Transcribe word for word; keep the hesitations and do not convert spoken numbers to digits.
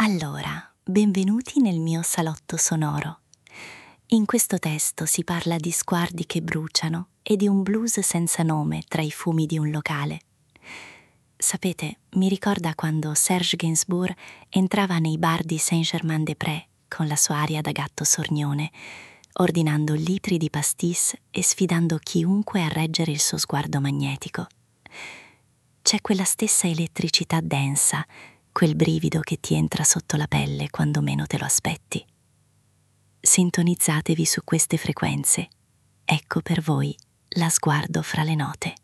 Allora, benvenuti nel mio salotto sonoro. In questo testo si parla di sguardi che bruciano e di un blues senza nome tra i fumi di un locale. Sapete, mi ricorda quando Serge Gainsbourg entrava nei bar di Saint-Germain-des-Prés con la sua aria da gatto sornione, ordinando litri di pastis e sfidando chiunque a reggere il suo sguardo magnetico. C'è quella stessa elettricità densa, quel brivido che ti entra sotto la pelle quando meno te lo aspetti. Sintonizzatevi su queste frequenze. Ecco per voi la Sguardo fra le note.